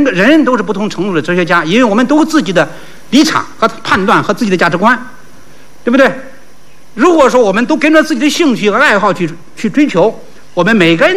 人人都是不同程度的哲学家，因为我们都有自己的立场和判断和自己的价值观，对不对？如果说我们都跟着自己的兴趣和爱好去追求，我们每个人